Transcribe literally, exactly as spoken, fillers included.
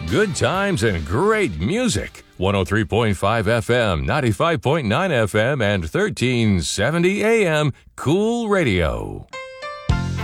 Good times and great music. one oh three point five F M, ninety-five point nine F M, and thirteen seventy A M Cool Radio.